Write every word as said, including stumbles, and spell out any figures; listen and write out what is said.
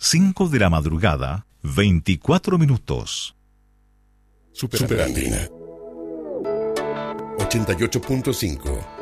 cinco de la madrugada, veinticuatro minutos. Super Andina ochenta y ocho punto cinco